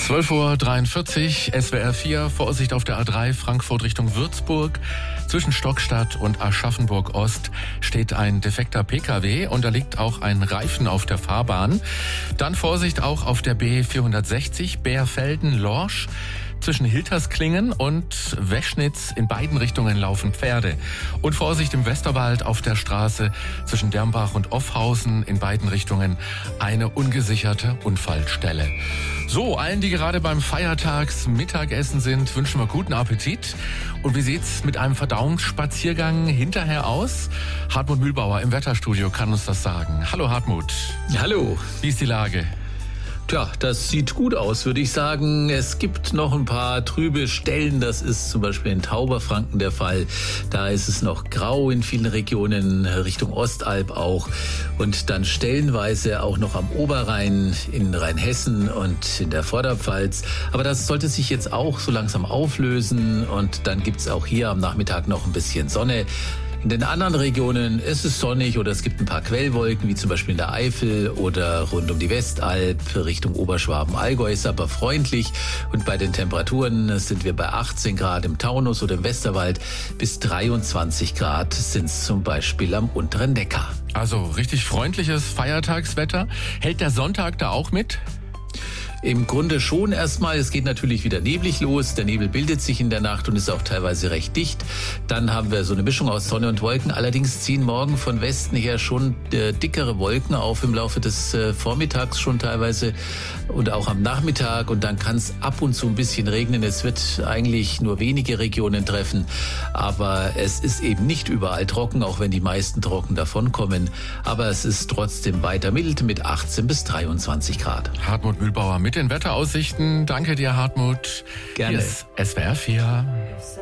12:43 Uhr, SWR 4, Vorsicht auf der A3 Frankfurt Richtung Würzburg. Zwischen Stockstadt und Aschaffenburg Ost steht ein defekter Pkw und da liegt auch ein Reifen auf der Fahrbahn. Dann Vorsicht auch auf der B460 Bärfelden-Lorsch. Zwischen Hiltersklingen und Weschnitz in beiden Richtungen laufen Pferde. Und Vorsicht im Westerwald auf der Straße zwischen Dermbach und Offhausen in beiden Richtungen eine ungesicherte Unfallstelle. So, allen, die gerade beim Feiertagsmittagessen sind, wünschen wir guten Appetit. Und wie sieht's mit einem Verdauungsspaziergang hinterher aus? Hartmut Mühlbauer im Wetterstudio kann uns das sagen. Hallo Hartmut. Hallo. Wie ist die Lage? Tja, das sieht gut aus, würde ich sagen. Es gibt noch ein paar trübe Stellen. Das ist zum Beispiel in Tauberfranken der Fall. Da ist es noch grau in vielen Regionen, Richtung Ostalb auch. Und dann stellenweise auch noch am Oberrhein, in Rheinhessen und in der Vorderpfalz. Aber das sollte sich jetzt auch so langsam auflösen. Und dann gibt's auch hier am Nachmittag noch ein bisschen Sonne. In den anderen Regionen ist es sonnig oder es gibt ein paar Quellwolken, wie zum Beispiel in der Eifel oder rund um die Westalb, Richtung Oberschwaben, Allgäu ist aber freundlich. Und bei den Temperaturen sind wir bei 18 Grad im Taunus oder im Westerwald, bis 23 Grad sind es zum Beispiel am unteren Neckar. Also richtig freundliches Feiertagswetter. Hält der Sonntag da auch mit? Im Grunde schon erstmal. Es geht natürlich wieder neblig los. Der Nebel bildet sich in der Nacht und ist auch teilweise recht dicht. Dann haben wir so eine Mischung aus Sonne und Wolken. Allerdings ziehen morgen von Westen her schon dickere Wolken auf im Laufe des Vormittags schon teilweise und auch am Nachmittag. Und dann kann es ab und zu ein bisschen regnen. Es wird eigentlich nur wenige Regionen treffen. Aber es ist eben nicht überall trocken, auch wenn die meisten trocken davonkommen. Aber es ist trotzdem weiter mild mit 18 bis 23 Grad. Hartmut Mühlbauer mit den Wetteraussichten. Danke dir, Hartmut. Gerne. Hier ist SWR 4.